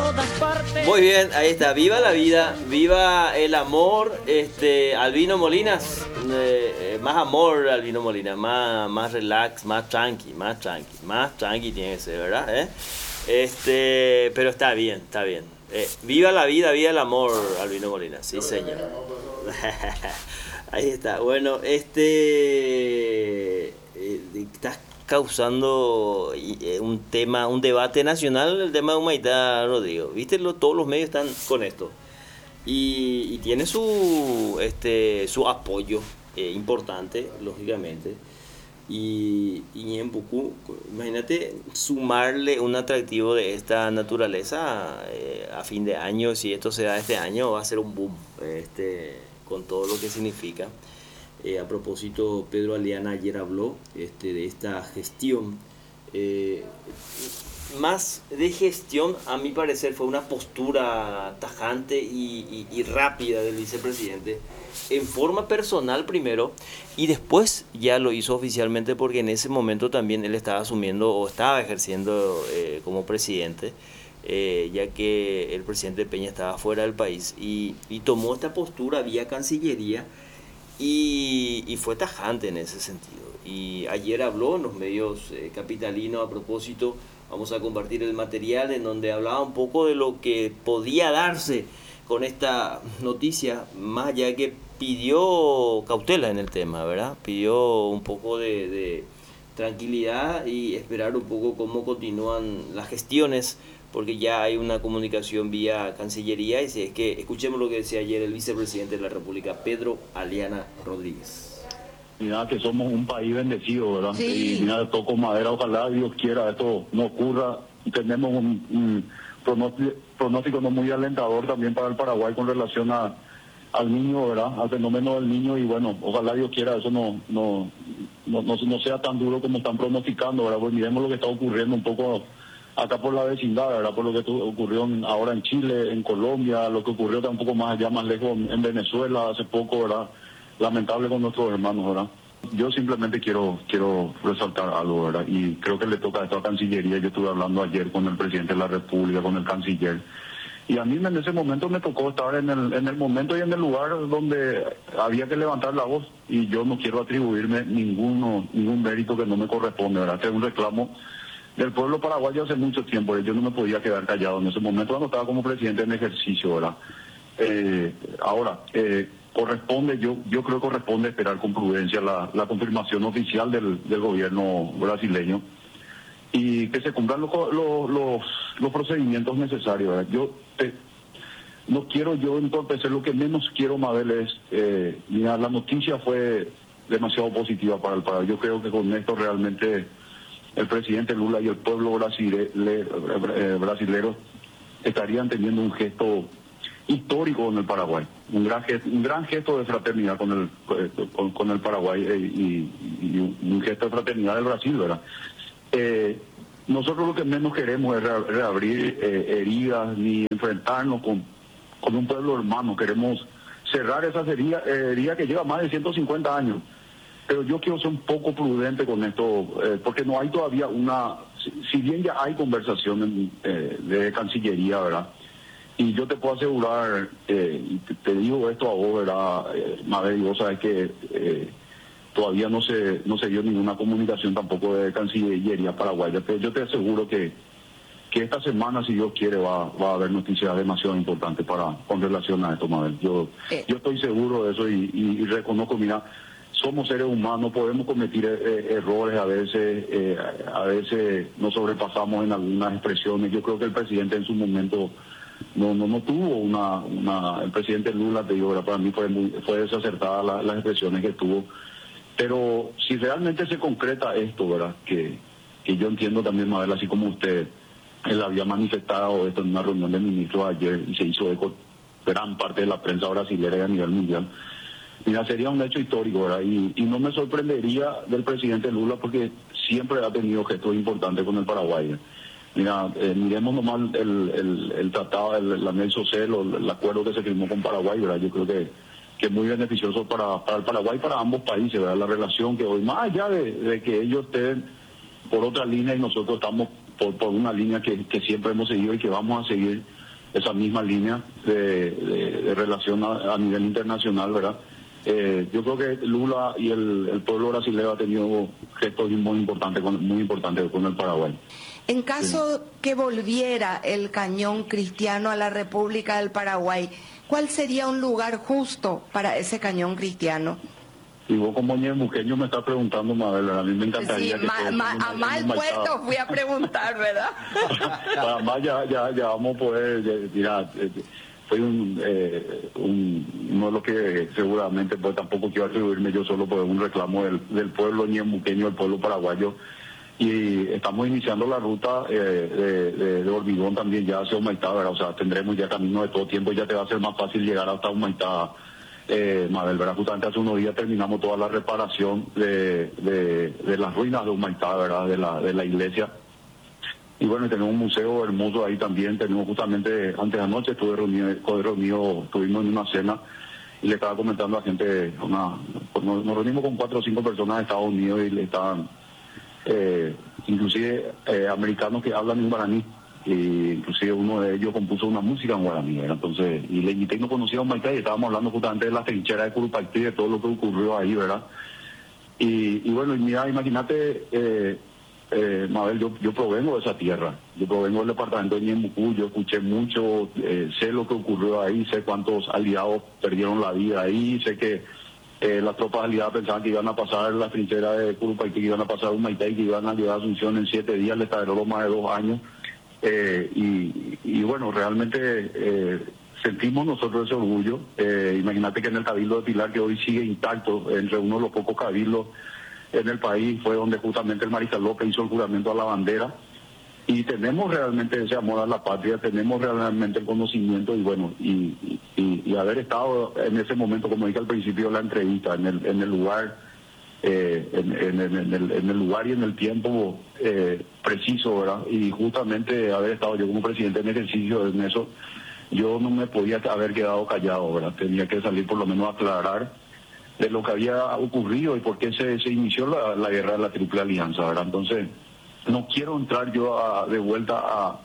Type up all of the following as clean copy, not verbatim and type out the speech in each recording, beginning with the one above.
Muy bien, ahí está. Viva la vida, viva el amor. Albino Molinas, más amor, Albino Molinas, más relax, más tranqui tiene que ser, ¿verdad? Pero está bien, está bien. Viva la vida, viva el amor, Albino Molinas, sí señor. Ahí está. Bueno, estás causando un tema, un debate nacional, el tema de Humaitá, Rodrigo. ¿Viste? Todos los medios están con esto. Y tiene su apoyo importante, lógicamente. Y en Pucú, imagínate sumarle un atractivo de esta naturaleza a fin de año. Si esto se da este año, va a ser un boom, con todo lo que significa. A propósito, Pedro Aleana ayer habló de esta gestión. Más de gestión, a mi parecer, fue una postura tajante y rápida del vicepresidente, en forma personal primero, y después ya lo hizo oficialmente, porque en ese momento también él estaba asumiendo o estaba ejerciendo como presidente, ya que el presidente Peña estaba fuera del país, y tomó esta postura vía Cancillería. Y fue tajante en ese sentido. Y ayer habló en los medios capitalinos a propósito. Vamos a compartir el material en donde hablaba un poco de lo que podía darse con esta noticia, más allá de que pidió cautela en el tema, ¿verdad? Pidió un poco de tranquilidad y esperar un poco cómo continúan las gestiones, porque ya hay una comunicación vía Cancillería. Y si es que escuchemos lo que decía ayer el vicepresidente de la República, Pedro Aleana Rodríguez. Mira que somos un país bendecido, ¿verdad? Sí. Y mira, toco madera, ojalá Dios quiera esto no ocurra. Tenemos un pronóstico no muy alentador también para el Paraguay con relación al niño, ¿verdad? Al fenómeno del niño, y bueno, ojalá Dios quiera eso no sea tan duro como están pronosticando, ¿verdad? Pues miremos lo que está ocurriendo un poco acá por la vecindad, ¿verdad? Por lo que ocurrió ahora en Chile, en Colombia, lo que ocurrió tampoco más allá, más lejos en Venezuela hace poco, ¿verdad? Lamentable con nuestros hermanos, ¿verdad? Yo simplemente quiero resaltar algo, ¿verdad? Y creo que le toca esto a Cancillería. Yo estuve hablando ayer con el presidente de la República, con el canciller, y a mí en ese momento me tocó estar en el momento y en el lugar donde había que levantar la voz, y yo no quiero atribuirme ningún mérito que no me corresponde, ¿verdad? Este es un reclamo del pueblo paraguayo hace mucho tiempo. Yo no me podía quedar callado en ese momento cuando estaba como presidente en ejercicio, ¿verdad? Ahora, corresponde, yo creo que corresponde esperar con prudencia la confirmación oficial del gobierno brasileño, y que se cumplan los procedimientos necesarios, ¿verdad? No quiero yo entorpecer. Lo que menos quiero, Mabel, es... mira, la noticia fue demasiado positiva para el Paraguay. Yo creo que con esto realmente el presidente Lula y el pueblo brasilero estarían teniendo un gesto histórico en el Paraguay, un gran gesto de fraternidad con el Paraguay, y un gesto de fraternidad del Brasil, ¿verdad? Nosotros lo que menos queremos es reabrir heridas ni enfrentarnos con un pueblo hermano. Queremos cerrar esas heridas que lleva más de 150 años. Pero yo quiero ser un poco prudente con esto, porque no hay todavía si bien ya hay conversaciones de Cancillería, ¿verdad? Y yo te puedo asegurar, y te digo esto a vos, ¿verdad, Mabel? Y vos sabés que todavía no se dio ninguna comunicación tampoco de Cancillería paraguaya, pero yo te aseguro que esta semana, si Dios quiere, va a haber noticias demasiado importantes con relación a esto, Mabel. Yo estoy seguro de eso, y reconozco, mira, somos seres humanos, podemos cometer errores a veces nos sobrepasamos en algunas expresiones. Yo creo que el presidente en su momento no tuvo el presidente Lula, te digo, para mí fue desacertada las expresiones que tuvo. Pero si realmente se concreta esto, ¿verdad? Que yo entiendo también, Mabel, así como usted, él había manifestado esto en una reunión de ministros ayer, y se hizo eco gran parte de la prensa brasilera y a nivel mundial. Mira, sería un hecho histórico, ¿verdad? Y no me sorprendería del presidente Lula, porque siempre ha tenido gestos importantes con el Paraguay. Mira, miremos nomás el tratado, la Nelson Celo, el acuerdo que se firmó con Paraguay, ¿verdad? Yo creo que es muy beneficioso para el Paraguay y para ambos países, ¿verdad? La relación que hoy, más allá de que ellos estén por otra línea y nosotros estamos por una línea que siempre hemos seguido y que vamos a seguir esa misma línea de relación a nivel internacional, ¿verdad? Yo creo que Lula y el pueblo brasileño ha tenido gestos muy importantes con el Paraguay. En caso que volviera el cañón cristiano a la República del Paraguay, ¿cuál sería un lugar justo para ese cañón cristiano? Y vos como ñemuqueño me estás preguntando, Mabel, a mí me encantaría sí, que... a mal puesto fui a preguntar, ¿verdad? Además ya vamos a poder, mira, fue uno de los que seguramente, pues tampoco quiero atribuirme yo solo por un reclamo del pueblo ñemuqueño, del pueblo paraguayo, y estamos iniciando la ruta de hormigón también ya hacia Humaitá, ¿verdad? O sea, tendremos ya camino de todo tiempo y ya te va a ser más fácil llegar hasta Humaitá. Mabel, ¿verdad? Justamente hace unos días terminamos toda la reparación de las ruinas de Humaitá, ¿verdad? De la iglesia. Y bueno, tenemos un museo hermoso ahí también. Tenemos justamente, antes de anoche estuvimos en una cena y le estaba comentando a gente, nos reunimos con 4 o 5 personas de Estados Unidos y le estaban, inclusive americanos que hablan en guaraní. Y inclusive uno de ellos compuso una música en guaraní, ¿verdad? Entonces, y le invité y nos conocía a Humaitá y estábamos hablando justamente de la trinchera de Curupaytí, de todo lo que ocurrió ahí, ¿verdad? Y bueno, y mira, imagínate, Mabel, yo provengo de esa tierra, yo provengo del departamento de Ñemucú, yo escuché mucho, sé lo que ocurrió ahí, sé cuántos aliados perdieron la vida ahí, sé que las tropas aliadas pensaban que iban a pasar la trinchera de Curupaytí, que iban a pasar Humaitá y que iban a llegar a Asunción en 7 días, les tardó más de 2 años. Y bueno, realmente sentimos nosotros ese orgullo. Imagínate que en el Cabildo de Pilar, que hoy sigue intacto, entre uno de los pocos cabildos en el país, fue donde justamente el Mariscal López hizo el juramento a la bandera. Y tenemos realmente ese amor a la patria, tenemos realmente el conocimiento y bueno, y haber estado en ese momento, como dije al principio de la entrevista, en el lugar... en el lugar y en el tiempo preciso, ¿verdad? Y justamente haber estado yo como presidente en ejercicio en eso, yo no me podía haber quedado callado, ¿verdad? Tenía que salir por lo menos a aclarar de lo que había ocurrido y por qué se inició la guerra de la Triple Alianza, ¿verdad? Entonces, no quiero entrar yo de vuelta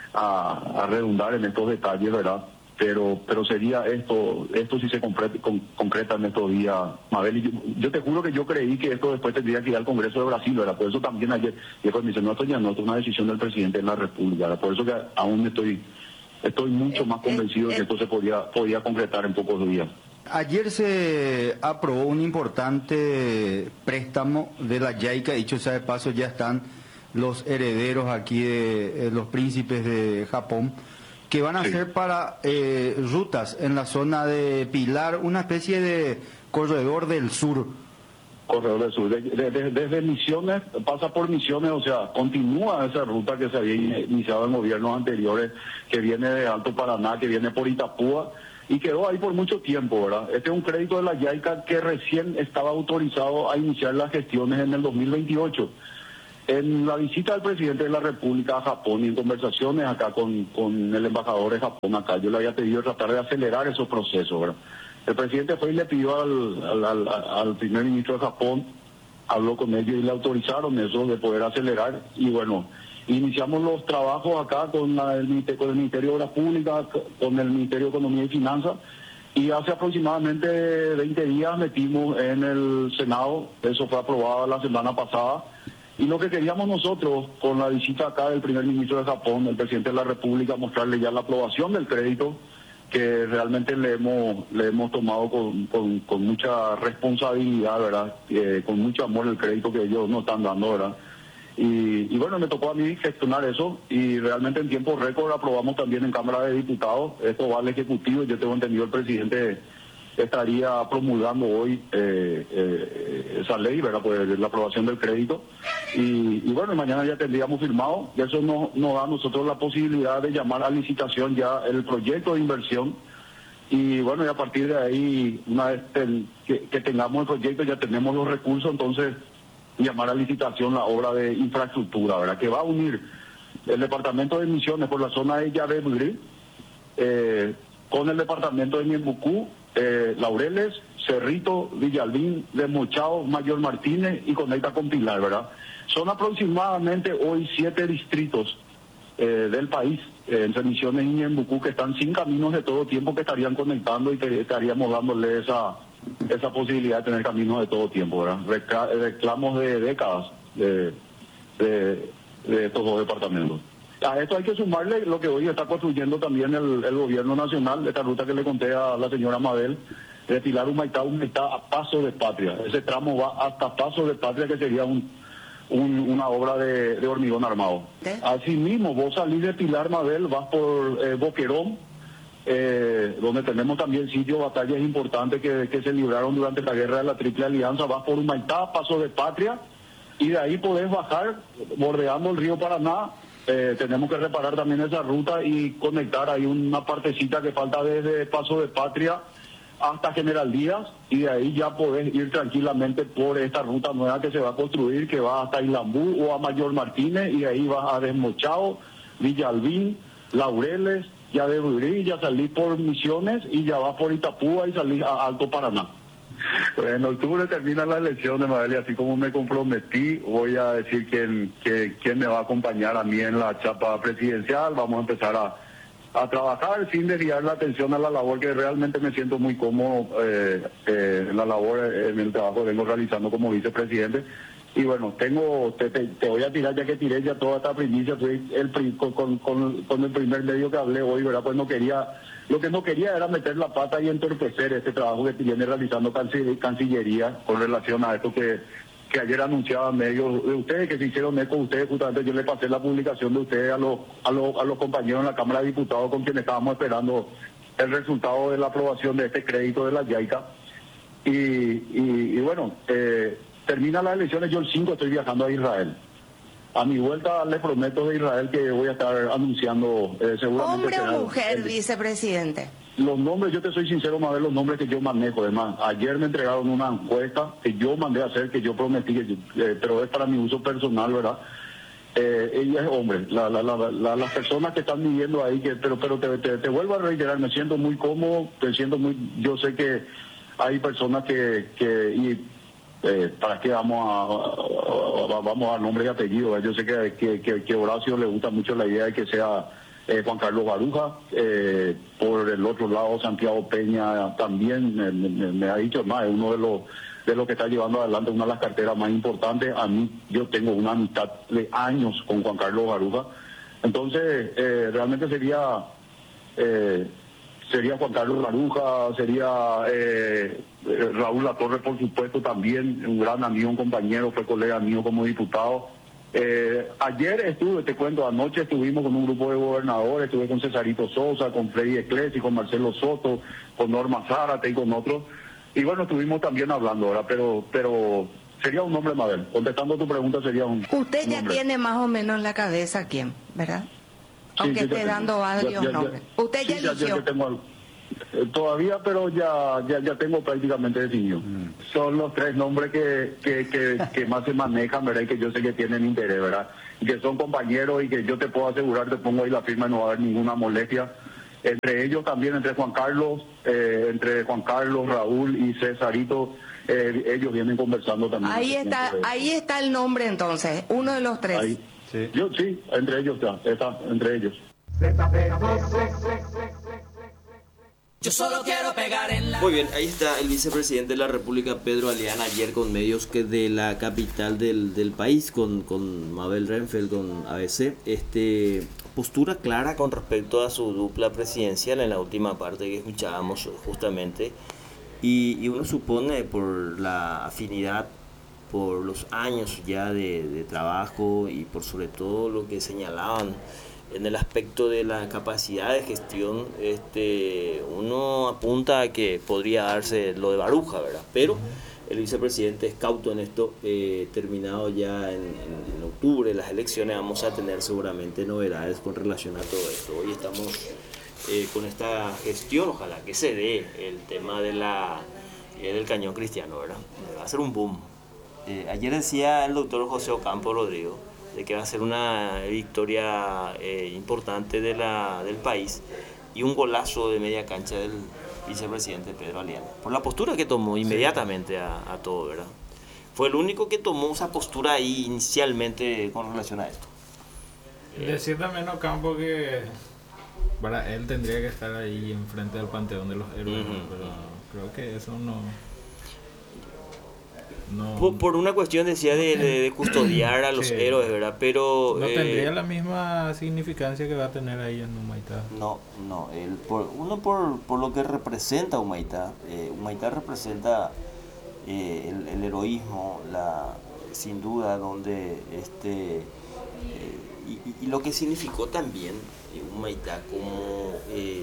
a redundar en estos detalles, ¿verdad? Pero sería esto sí se concreta en estos días, Mabel. Y yo te juro que yo creí que esto después tendría que ir al Congreso de Brasil, ¿verdad? Por eso también ayer, me dice, no, esto ya no, esto es una decisión del presidente de la República, ¿verdad? Por eso que aún estoy mucho más convencido de que esto se podía concretar en pocos días. Ayer se aprobó un importante préstamo de la JICA, dicho sea de paso, ya están los herederos aquí de los príncipes de Japón, que van a ser para rutas en la zona de Pilar, una especie de corredor del sur. Corredor del sur, desde Misiones, pasa por Misiones, o sea, continúa esa ruta que se había iniciado en gobiernos anteriores, que viene de Alto Paraná, que viene por Itapúa, y quedó ahí por mucho tiempo, ¿verdad? Este es un crédito de la JICA que recién estaba autorizado a iniciar las gestiones en el 2028. En la visita del presidente de la República a Japón y en conversaciones acá con el embajador de Japón acá, yo le había pedido tratar de acelerar esos procesos, ¿verdad? El presidente fue y le pidió al primer ministro de Japón, habló con ellos y le autorizaron eso de poder acelerar y bueno, iniciamos los trabajos acá con el Ministerio de Obras Públicas, con el Ministerio de Economía y Finanzas y hace aproximadamente 20 días metimos en el Senado, eso fue aprobado la semana pasada. Y lo que queríamos nosotros, con la visita acá del primer ministro de Japón, del presidente de la República, mostrarle ya la aprobación del crédito, que realmente le hemos tomado con mucha responsabilidad, ¿verdad? Con mucho amor el crédito que ellos nos están dando, ¿verdad? Y bueno, me tocó a mí gestionar eso y realmente en tiempo récord aprobamos también en Cámara de Diputados. Esto va al Ejecutivo, yo tengo entendido el presidente estaría promulgando hoy esa ley, ¿verdad? Pues la aprobación del crédito. Y bueno, mañana ya tendríamos firmado. Y eso nos da a nosotros la posibilidad de llamar a licitación ya el proyecto de inversión. Y bueno, y a partir de ahí, una vez que tengamos el proyecto, ya tenemos los recursos, entonces llamar a licitación la obra de infraestructura, ¿verdad? Que va a unir el departamento de Misiones por la zona de Yabeburí con el departamento de Ñembucú, Laureles, Cerrito, Villalbín, Desmochado, Mayor Martínez y conecta con Pilar, ¿verdad? Son aproximadamente hoy 7 distritos del país, entre Misiones y Ñembucú, que están sin caminos de todo tiempo, que estarían conectando y que estaríamos dándole esa posibilidad de tener caminos de todo tiempo, ¿verdad? Reclamos de décadas de estos dos departamentos. A esto hay que sumarle lo que hoy está construyendo también el gobierno nacional, esta ruta que le conté a la señora Mabel, de Pilar Humaitá a Paso de Patria. Ese tramo va hasta Paso de Patria, que sería una obra de hormigón armado. Asimismo, vos salís de Pilar Mabel, vas por Boquerón, donde tenemos también sitios, batallas importantes que se libraron durante la guerra de la Triple Alianza, vas por Humaitá, Paso de Patria, y de ahí podés bajar bordeando el río Paraná. Tenemos que reparar también esa ruta y conectar ahí una partecita que falta desde Paso de Patria hasta General Díaz, y de ahí ya podés ir tranquilamente por esta ruta nueva que se va a construir, que va hasta Ilambú o a Mayor Martínez, y de ahí vas a Desmochado, Villalbín, Laureles, ya de Burí, ya salís por Misiones y ya vas por Itapúa y salís a Alto Paraná. En octubre terminan las elecciones, Mabel, y así como me comprometí, voy a decir quién me va a acompañar a mí en la chapa presidencial. Vamos a empezar a trabajar sin desviar la atención a la labor, que realmente me siento muy cómodo en la labor, en el trabajo que vengo realizando como vicepresidente. Y bueno, te voy a tirar, ya que tiré ya toda esta primicia, con el primer medio que hablé hoy, ¿verdad? Pues lo que no quería era meter la pata y entorpecer este trabajo que viene realizando Cancillería con relación a esto que ayer anunciaban medios de ustedes, que se hicieron eco ustedes. Justamente yo le pasé la publicación de ustedes a los compañeros en la Cámara de Diputados, con quienes estábamos esperando el resultado de la aprobación de este crédito de la JICA. Y bueno, terminan las elecciones, yo el 5 estoy viajando a Israel. A mi vuelta les prometo de Israel que voy a estar anunciando seguramente... ¿Hombre o mujer, vicepresidente? Los nombres, yo te soy sincero, Mabel, los nombres que yo manejo. Además, ayer me entregaron una encuesta que yo mandé a hacer, que yo prometí, pero es para mi uso personal, ¿verdad? Ella es hombre. Las personas que están viviendo ahí, pero te vuelvo a reiterar, me siento muy cómodo, yo sé que hay personas ¿para qué vamos a dar nombre y apellido? Yo sé que Horacio le gusta mucho la idea de que sea Juan Carlos Baruja. Por el otro lado, Santiago Peña también me ha dicho más, es uno de los que está llevando adelante una de las carteras más importantes. A mí, yo tengo una amistad de años con Juan Carlos Baruja. Entonces, realmente sería Juan Carlos Baruja, sería Raúl Latorre, por supuesto, también un gran amigo, un compañero, fue colega mío como diputado. Ayer anoche estuvimos con un grupo de gobernadores, estuve con Cesarito Sosa, con Freddy Eclesi, con Marcelo Soto, con Norma Zárate y con otros. Y bueno, estuvimos también hablando ahora, pero sería un nombre, Mabel. Contestando tu pregunta, sería un Usted ya nombre. tiene más o menos en la cabeza quién, ¿verdad? Aunque esté dando varios nombres. Usted ya eligió. Yo tengo todavía, pero ya tengo prácticamente definido. Son los 3 nombres que más se manejan, ¿verdad? Y que yo sé que tienen interés, ¿verdad? Y que son compañeros y que yo te puedo asegurar, te pongo ahí la firma y no va a haber ninguna molestia. Entre ellos también, entre Juan Carlos, Raúl y Cesarito, ellos vienen conversando también. Ahí está el nombre entonces, uno de los 3. Ahí. Sí. Sí, entre ellos está entre ellos. Yo solo quiero pegar en la... Muy bien, ahí está el vicepresidente de la República, Pedro Aleán, ayer con medios que de la capital del país, con Mabel Renfeld, con ABC, postura clara con respecto a su dupla presidencial en la última parte que escuchábamos justamente, y uno supone por la afinidad, por los años ya de trabajo y por sobre todo lo que señalaban en el aspecto de la capacidad de gestión, uno apunta a que podría darse lo de Baruja, ¿verdad? Pero el vicepresidente es cauto en esto. Terminado ya en octubre las elecciones, vamos a tener seguramente novedades con relación a todo esto. Hoy estamos con esta gestión, ojalá que se dé el tema del cañón cristiano, ¿verdad? Va a ser un boom. Ayer decía el doctor José Ocampo Rodrigo de que va a ser una victoria importante del país, y un golazo de media cancha vicepresidente Pedro Aliane, por la postura que tomó inmediatamente a todo, ¿verdad? Fue el único que tomó esa postura ahí inicialmente con relación a esto. Decir también a Ocampo que para él tendría que estar ahí enfrente del Panteón de los Héroes, pero creo que eso no... Por una cuestión, decía, de custodiar a los sí, héroes, ¿verdad? Pero... no tendría la misma significancia que va a tener ahí en Humaitá. No, por lo que representa Humaitá. Humaitá representa el heroísmo, sin duda, donde y lo que significó también Humaitá como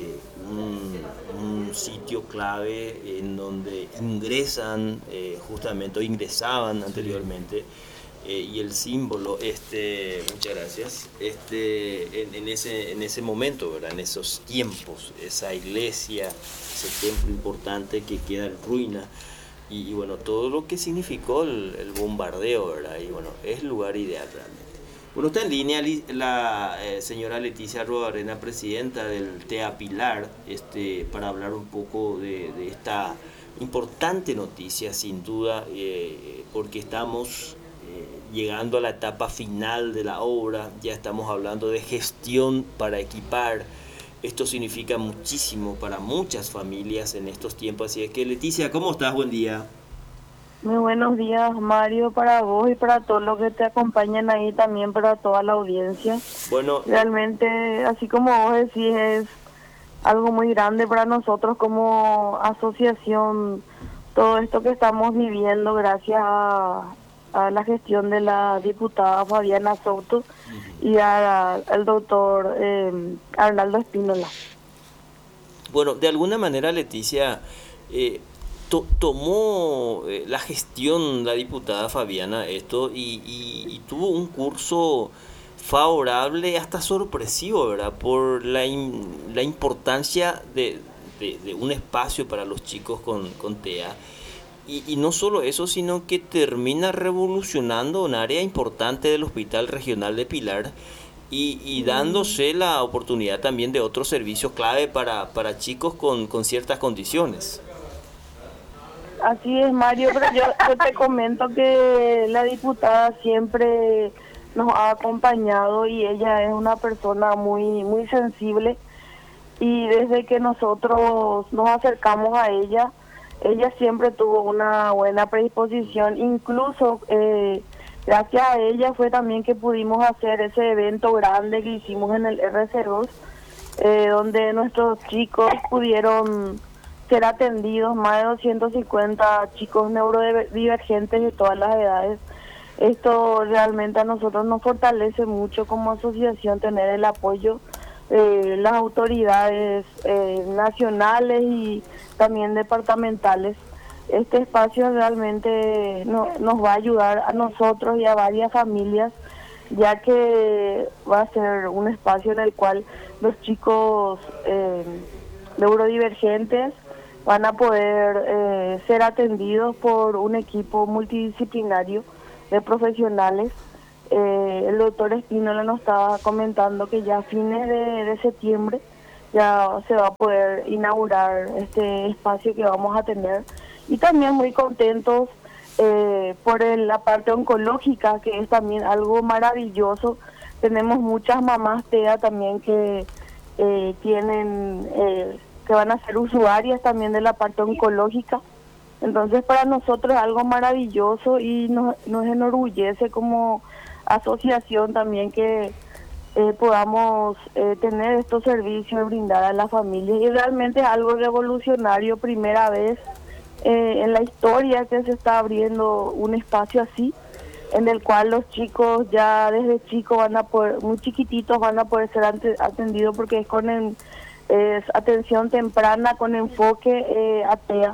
un sitio clave en donde ingresan justamente, o ingresaban anteriormente, y el símbolo, muchas gracias, en ese momento, ¿verdad? En esos tiempos, esa iglesia, ese templo importante que queda en ruina, y bueno, todo lo que significó el bombardeo, ¿verdad? Y bueno, es lugar ideal realmente. Bueno, está en línea la señora Leticia Arruabarrena, presidenta del TEA Pilar, para hablar un poco de esta importante noticia, sin duda, porque estamos llegando a la etapa final de la obra, ya estamos hablando de gestión para equipar. Esto significa muchísimo para muchas familias en estos tiempos, así es que Leticia, ¿cómo estás? Buen día. Muy buenos días, Mario, para vos y para todos los que te acompañan ahí, también para toda la audiencia. Bueno, realmente, así como vos decís, es algo muy grande para nosotros como asociación, todo esto que estamos viviendo gracias a la gestión de la diputada Fabiana Souto y al doctor Arnaldo Espínola. Bueno, de alguna manera, Leticia, tomó la gestión la diputada Fabiana esto y tuvo un curso favorable, hasta sorpresivo, ¿verdad? Por la importancia de un espacio para los chicos con TEA. Y no solo eso, sino que termina revolucionando un área importante del Hospital Regional de Pilar y dándose la oportunidad también de otros servicios clave para chicos con ciertas condiciones. Así es, Mario, pero yo te comento que la diputada siempre nos ha acompañado y ella es una persona muy sensible, y desde que nosotros nos acercamos a ella siempre tuvo una buena predisposición. Incluso gracias a ella fue también que pudimos hacer ese evento grande que hicimos en el RC2, donde nuestros chicos pudieron ser atendidos, más de 250 chicos neurodivergentes de todas las edades. Esto realmente a nosotros nos fortalece mucho como asociación, tener el apoyo de las autoridades nacionales y también departamentales. Este espacio realmente nos va a ayudar a nosotros y a varias familias, ya que va a ser un espacio en el cual los chicos neurodivergentes van a poder ser atendidos por un equipo multidisciplinario de profesionales. El doctor Espínola nos estaba comentando que ya a fines de septiembre ya se va a poder inaugurar este espacio que vamos a tener, y también muy contentos por la parte oncológica, que es también algo maravilloso. Tenemos muchas mamás TEA también que tienen que van a ser usuarias también de la parte oncológica. Entonces para nosotros es algo maravilloso y nos enorgullece como asociación también que podamos tener estos servicios y brindar a las familias, y realmente es algo revolucionario, primera vez en la historia que se está abriendo un espacio así, en el cual los chicos ya desde chicos van a poder, muy chiquititos, van a poder ser atendidos, porque es atención temprana con enfoque a TEA.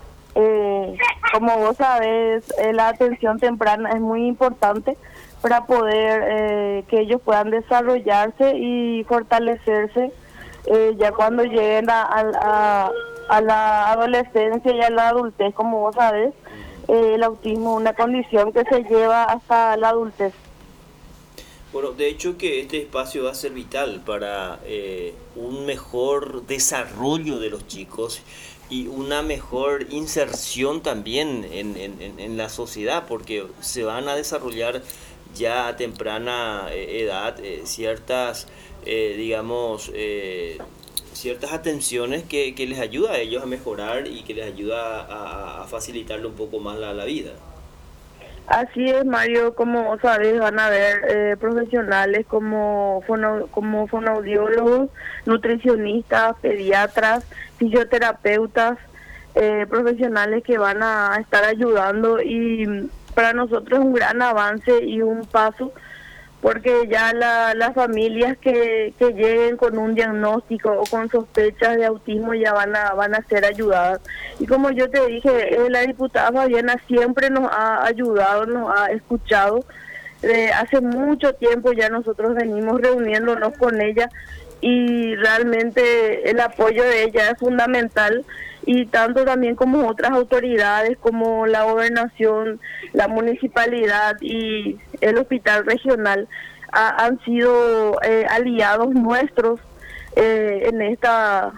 Como vos sabés, la atención temprana es muy importante para poder que ellos puedan desarrollarse y fortalecerse ya cuando lleguen a la adolescencia y a la adultez. Como vos sabés, el autismo es una condición que se lleva hasta la adultez. Bueno, de hecho que este espacio va a ser vital para un mejor desarrollo de los chicos y una mejor inserción también en la sociedad, porque se van a desarrollar ya a temprana edad ciertas, digamos, ciertas atenciones que les ayuda a ellos a mejorar y que les ayuda a facilitarle un poco más la vida. Así es, Mario, como vos sabés, van a haber profesionales como fonoaudiólogos, nutricionistas, pediatras, fisioterapeutas, profesionales que van a estar ayudando, y para nosotros es un gran avance y un paso, porque ya las familias que lleguen con un diagnóstico o con sospechas de autismo ya van a ser ayudadas. Y como yo te dije, la diputada Fabiana siempre nos ha ayudado, nos ha escuchado. Hace mucho tiempo ya nosotros venimos reuniéndonos con ella, y realmente el apoyo de ella es fundamental, y tanto también como otras autoridades como la gobernación, la municipalidad y el hospital regional han sido aliados nuestros en esta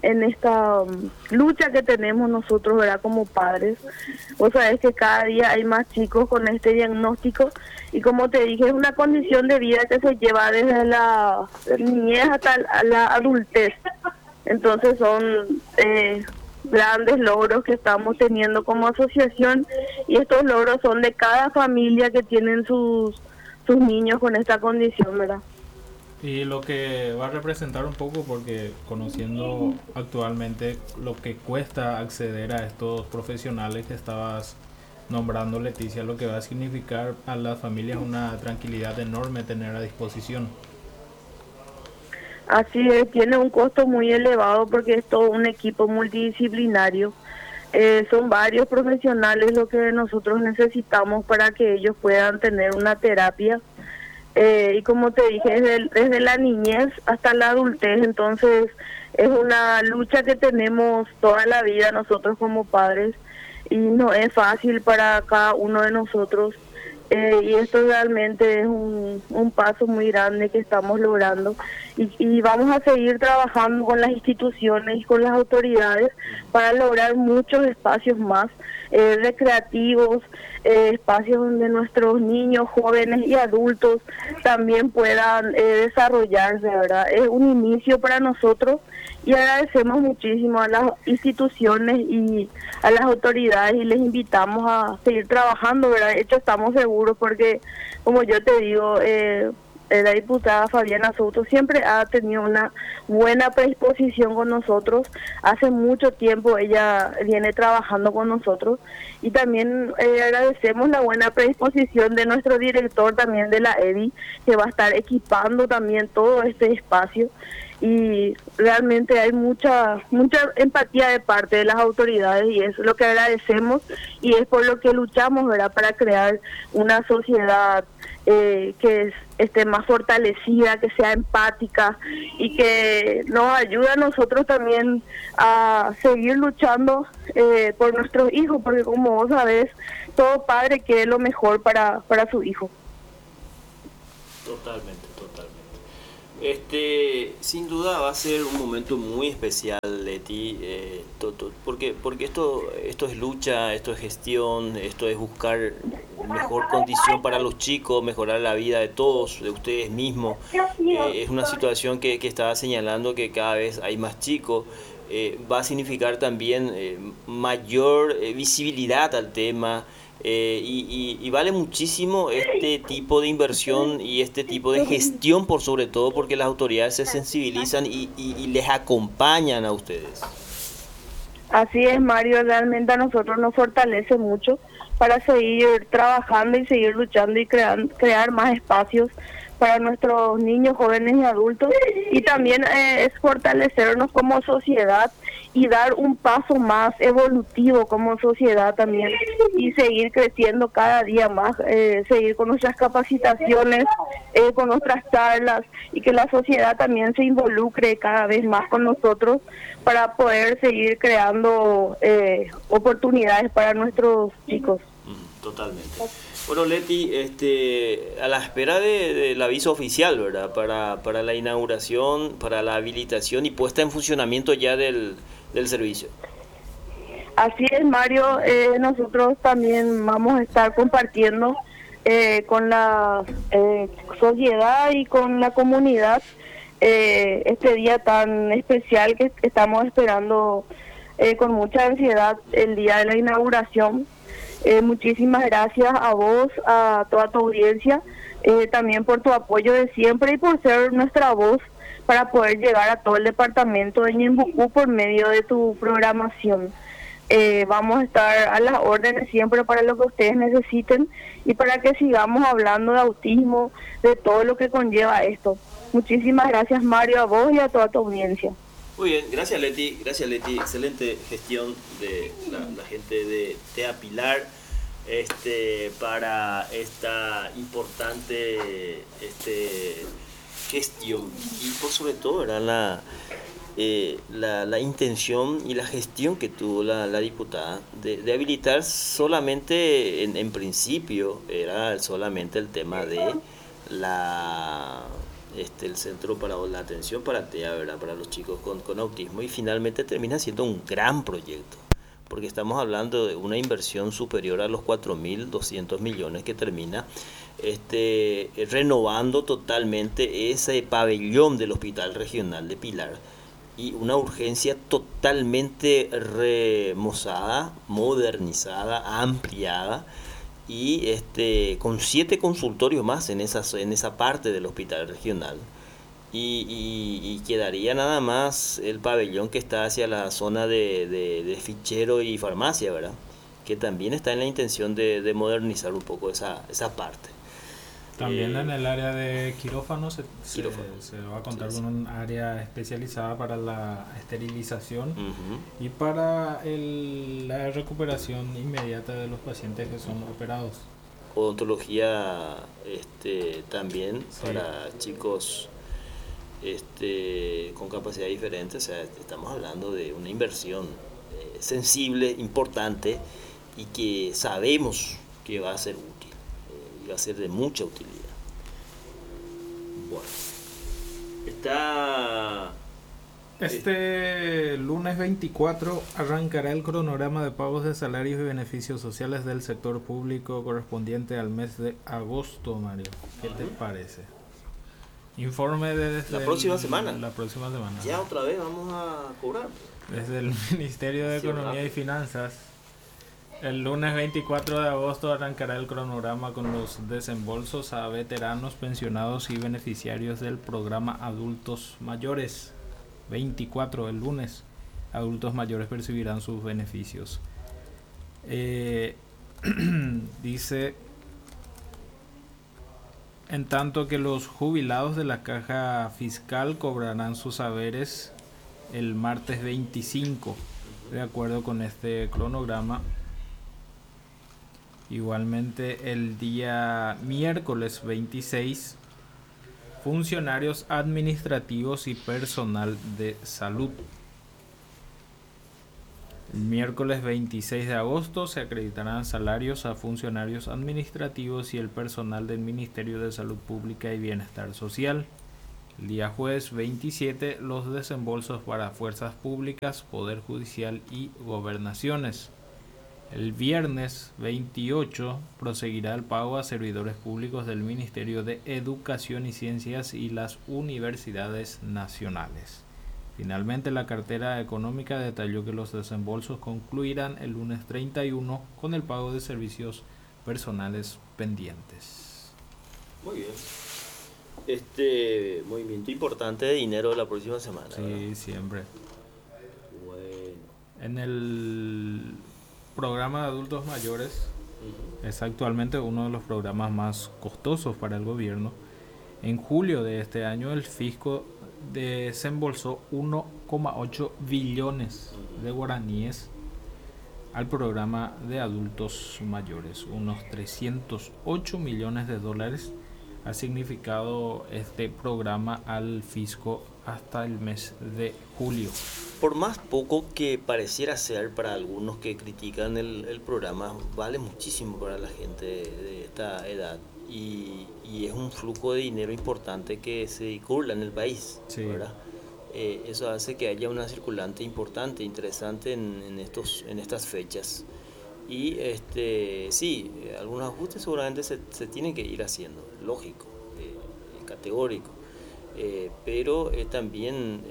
lucha que tenemos nosotros, ¿verdad?, como padres. Vos sabés que cada día hay más chicos con este diagnóstico, y como te dije, es una condición de vida que se lleva desde la niñez hasta la adultez. Entonces son grandes logros que estamos teniendo como asociación, y estos logros son de cada familia que tienen sus niños con esta condición, ¿verdad? Y lo que va a representar un poco, porque conociendo actualmente lo que cuesta acceder a estos profesionales que estabas nombrando, Leticia, lo que va a significar a las familias una tranquilidad enorme tener a disposición. Así es, tiene un costo muy elevado porque es todo un equipo multidisciplinario. Son varios profesionales lo que nosotros necesitamos para que ellos puedan tener una terapia. Y como te dije, desde la niñez hasta la adultez, entonces es una lucha que tenemos toda la vida nosotros como padres, y no es fácil para cada uno de nosotros. Y esto realmente es un paso muy grande que estamos logrando, y vamos a seguir trabajando con las instituciones y con las autoridades para lograr muchos espacios más recreativos, espacios donde nuestros niños, jóvenes y adultos también puedan desarrollarse, ¿verdad? Es un inicio para nosotros, y agradecemos muchísimo a las instituciones y a las autoridades, y les invitamos a seguir trabajando, ¿verdad? De hecho, estamos seguros porque, como yo te digo, la diputada Fabiana Souto siempre ha tenido una buena predisposición con nosotros. Hace mucho tiempo ella viene trabajando con nosotros, y también agradecemos la buena predisposición de nuestro director también de la EDI, que va a estar equipando también todo este espacio, y realmente hay mucha empatía de parte de las autoridades, y es lo que agradecemos, y es por lo que luchamos, ¿verdad?, para crear una sociedad que esté más fortalecida, que sea empática, y que nos ayude a nosotros también a seguir luchando por nuestros hijos, porque como vos sabés, todo padre quiere lo mejor para su hijo. Totalmente. Sin duda va a ser un momento muy especial, Leti, porque esto es lucha, esto es gestión, esto es buscar mejor condición para los chicos, mejorar la vida de todos, de ustedes mismos. Es una situación que estaba señalando, que cada vez hay más chicos. Va a significar también mayor visibilidad al tema. Y vale muchísimo este tipo de inversión y este tipo de gestión, por sobre todo porque las autoridades se sensibilizan y les acompañan a ustedes. Así es, Mario, realmente a nosotros nos fortalece mucho para seguir trabajando y seguir luchando y crear más espacios para nuestros niños, jóvenes y adultos, y también es fortalecernos como sociedad y dar un paso más evolutivo como sociedad también, y seguir creciendo cada día más, seguir con nuestras capacitaciones, con nuestras charlas, y que la sociedad también se involucre cada vez más con nosotros para poder seguir creando oportunidades para nuestros chicos. Totalmente. Bueno, Leti, a la espera del aviso oficial, ¿verdad? Para la inauguración, para la habilitación y puesta en funcionamiento ya del servicio. Así es, Mario. Nosotros también vamos a estar compartiendo con la sociedad y con la comunidad este día tan especial que estamos esperando con mucha ansiedad, el día de la inauguración. Muchísimas gracias a vos, a toda tu audiencia, también por tu apoyo de siempre y por ser nuestra voz para poder llegar a todo el departamento de Ñembucú por medio de tu programación. Vamos a estar a las órdenes siempre para lo que ustedes necesiten y para que sigamos hablando de autismo, de todo lo que conlleva esto. Muchísimas gracias, Mario, a vos y a toda tu audiencia. Muy bien, gracias Leti, excelente gestión de la gente de TEA Pilar para esta importante gestión y por sobre todo era la intención y la gestión que tuvo la diputada de habilitar solamente en principio era solamente el tema de el centro para la atención para TEA, ¿verdad? Para los chicos con autismo y finalmente termina siendo un gran proyecto porque estamos hablando de una inversión superior a los 4.200 millones que termina renovando totalmente ese pabellón del Hospital Regional de Pilar y una urgencia totalmente remozada, modernizada, ampliada y con 7 consultorios más en esa parte del hospital regional y quedaría nada más el pabellón que está hacia la zona de fichero y farmacia, ¿verdad? Que también está en la intención de modernizar un poco esa parte. También en el área de quirófanos se va a contar con un área especializada para la esterilización y para la recuperación inmediata de los pacientes que son operados. Odontología también para chicos con capacidad diferente, o sea, estamos hablando de una inversión sensible, importante y que sabemos que va a ser útil. Va a ser de mucha utilidad. Bueno, este lunes 24 arrancará el cronograma de pagos de salarios y beneficios sociales del sector público correspondiente al mes de agosto, Mario. ¿Qué te parece? Informe desde la próxima semana. La próxima semana. Ya otra vez vamos a cobrar. Desde el Ministerio de Economía y Finanzas. El lunes 24 de agosto arrancará el cronograma con los desembolsos a veteranos, pensionados y beneficiarios del programa Adultos Mayores. 24, el lunes, adultos mayores percibirán sus beneficios. Dice, en tanto que los jubilados de la caja fiscal cobrarán sus haberes el martes 25, de acuerdo con este cronograma. Igualmente el día miércoles 26, funcionarios administrativos y personal de salud. El miércoles 26 de agosto se acreditarán salarios a funcionarios administrativos y el personal del Ministerio de Salud Pública y Bienestar Social. El día jueves 27, los desembolsos para fuerzas públicas, Poder Judicial y gobernaciones. El viernes 28 proseguirá el pago a servidores públicos del Ministerio de Educación y Ciencias y las universidades nacionales. Finalmente, la cartera económica detalló que los desembolsos concluirán el lunes 31 con el pago de servicios personales pendientes. Muy bien. Movimiento importante de dinero la próxima semana. Sí, ¿verdad? Siempre. Bueno. En el programa de adultos mayores es actualmente uno de los programas más costosos para el gobierno. En julio de este año el fisco desembolsó 1,8 billones de guaraníes al programa de adultos mayores. Unos 308 millones de dólares ha significado este programa al fisco hasta el mes de julio. por más poco que pareciera ser para algunos que critican el programa, vale muchísimo para la gente de esta edad y es un flujo de dinero importante que se circula en el país, Sí. ¿verdad? Eso hace que haya una circulante importante, interesante en estas fechas. Y sí, algunos ajustes seguramente se tienen que ir haciendo, lógico, categórico. Pero también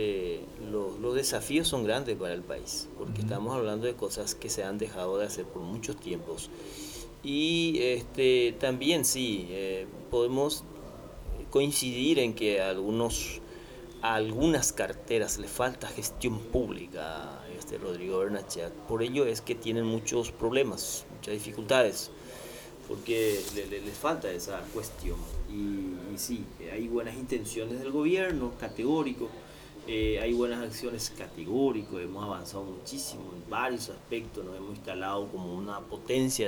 los desafíos son grandes para el país, porque estamos hablando de cosas que se han dejado de hacer por muchos tiempos. Y también sí, podemos coincidir en que a algunas carteras le falta gestión pública, Rodrigo Bernachat. Por ello es que tienen muchos problemas, muchas dificultades, porque les falta esa cuestión. Y sí, hay buenas intenciones del gobierno, categórico, hay buenas acciones, categórico, hemos avanzado muchísimo en varios aspectos, nos hemos instalado como una potencia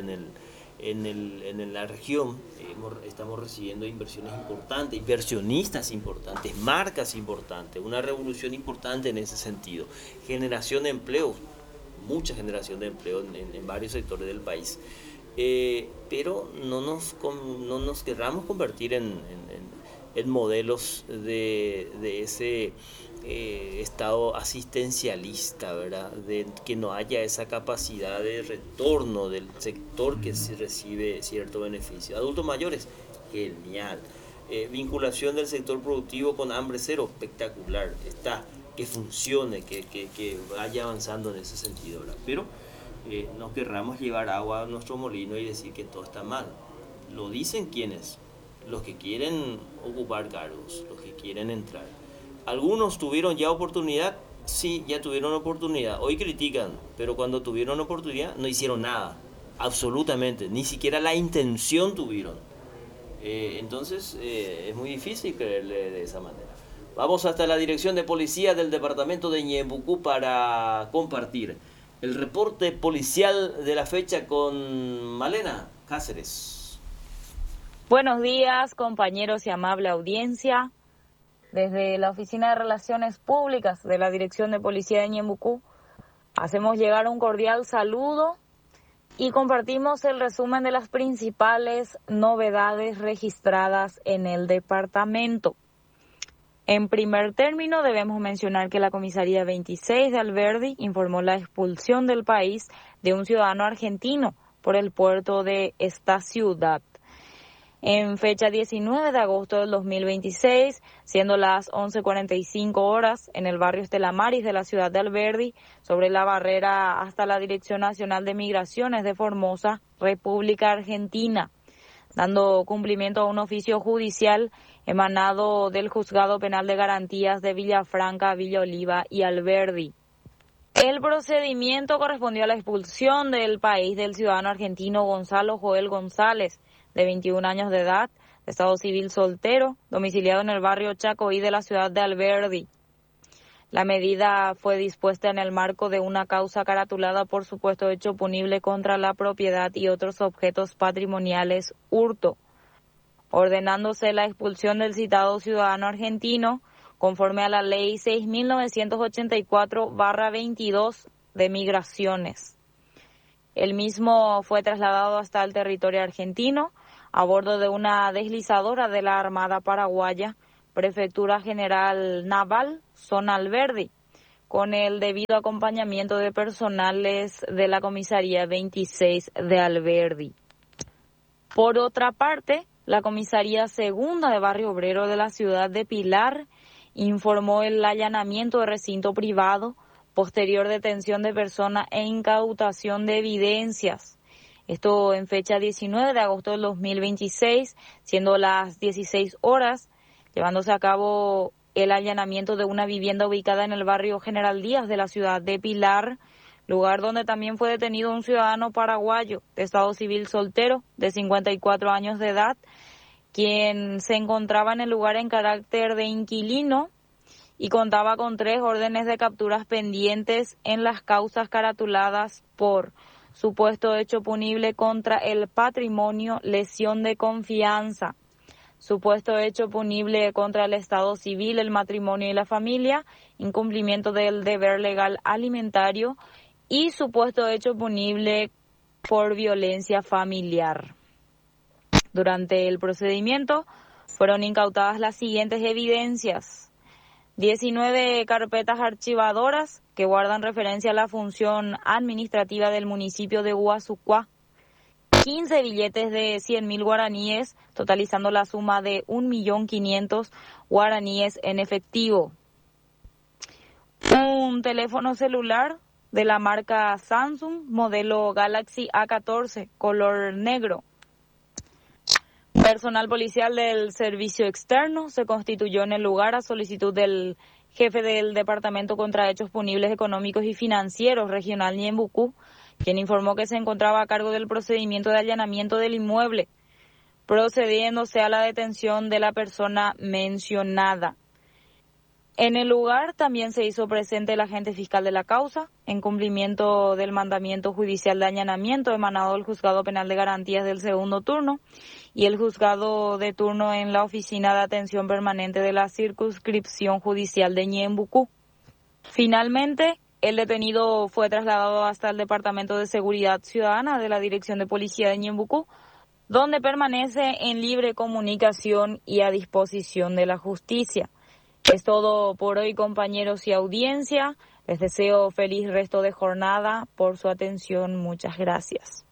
en la región, estamos recibiendo inversiones importantes, inversionistas importantes, marcas importantes, una revolución importante en ese sentido, generación de empleo, mucha generación de empleo en varios sectores del país. Pero no nos querramos convertir en modelos de ese estado asistencialista, ¿verdad? De que no haya esa capacidad de retorno del sector que se recibe cierto beneficio. Adultos mayores, genial. Vinculación del sector productivo con hambre cero, espectacular. Que funcione, que vaya avanzando en ese sentido, ¿verdad? Pero no querramos llevar agua a nuestro molino y decir que todo está mal. Lo dicen quienes, los que quieren ocupar cargos, los que quieren entrar. Algunos tuvieron ya oportunidad, sí, ya tuvieron oportunidad. Hoy critican, pero cuando tuvieron oportunidad no hicieron nada, absolutamente, ni siquiera la intención tuvieron. Entonces es muy difícil creerle de esa manera. Vamos hasta la dirección de policía del departamento de Ñeembucú para compartir el reporte policial de la fecha con Malena Cáceres. Buenos días, compañeros y amable audiencia. Desde la Oficina de Relaciones Públicas de la Dirección de Policía de Ñeembucú hacemos llegar un cordial saludo y compartimos el resumen de las principales novedades registradas en el departamento. En primer término, debemos mencionar que la Comisaría 26 de Alberdi informó la expulsión del país de un ciudadano argentino por el puerto de esta ciudad. En fecha 19 de agosto del 2026, siendo las 11:45 horas, en el barrio Estela Maris de la ciudad de Alberdi, sobre la barrera hasta la Dirección Nacional de Migraciones de Formosa, República Argentina, dando cumplimiento a un oficio judicial emanado del Juzgado Penal de Garantías de Villafranca, Villa Oliva y Alberdi. El procedimiento correspondió a la expulsión del país del ciudadano argentino Gonzalo Joel González, de 21 años de edad, de estado civil soltero, domiciliado en el barrio Chacoí de la ciudad de Alberdi. La medida fue dispuesta en el marco de una causa caratulada por supuesto hecho punible contra la propiedad y otros objetos patrimoniales, hurto, ordenándose la expulsión del citado ciudadano argentino conforme a la ley 6.984/22 de migraciones. El mismo fue trasladado hasta el territorio argentino a bordo de una deslizadora de la Armada Paraguaya, Prefectura General Naval, Zona Alberdi, con el debido acompañamiento de personales de la Comisaría 26 de Alberdi. Por otra parte, la Comisaría Segunda de Barrio Obrero de la ciudad de Pilar informó el allanamiento de recinto privado, posterior detención de persona e incautación de evidencias. Esto en fecha 19 de agosto del 2026, siendo las 16 horas, llevándose a cabo el allanamiento de una vivienda ubicada en el barrio General Díaz de la ciudad de Pilar, lugar donde también fue detenido un ciudadano paraguayo de estado civil soltero de 54 años de edad, quien se encontraba en el lugar en carácter de inquilino y contaba con 3 órdenes de capturas pendientes en las causas caratuladas por supuesto hecho punible contra el patrimonio, lesión de confianza, supuesto hecho punible contra el Estado civil, el matrimonio y la familia, incumplimiento del deber legal alimentario y supuesto hecho punible por violencia familiar. Durante el procedimiento fueron incautadas las siguientes evidencias: 19 carpetas archivadoras que guardan referencia a la función administrativa del municipio de Guazucuá, 15 billetes de 100.000 guaraníes, totalizando la suma de 1.500.000 guaraníes en efectivo. Un teléfono celular de la marca Samsung, modelo Galaxy A14, color negro. Personal policial del servicio externo se constituyó en el lugar a solicitud del jefe del Departamento contra Hechos Punibles Económicos y Financieros regional Ñembucú, quien informó que se encontraba a cargo del procedimiento de allanamiento del inmueble, procediéndose a la detención de la persona mencionada. En el lugar también se hizo presente el agente fiscal de la causa, en cumplimiento del mandamiento judicial de allanamiento emanado del Juzgado Penal de Garantías del segundo turno y el juzgado de turno en la Oficina de Atención Permanente de la Circunscripción Judicial de Ñembucú. Finalmente, el detenido fue trasladado hasta el Departamento de Seguridad Ciudadana de la Dirección de Policía de Ñembucú, donde permanece en libre comunicación y a disposición de la justicia. Es todo por hoy, compañeros y audiencia. Les deseo feliz resto de jornada. Por su atención, muchas gracias.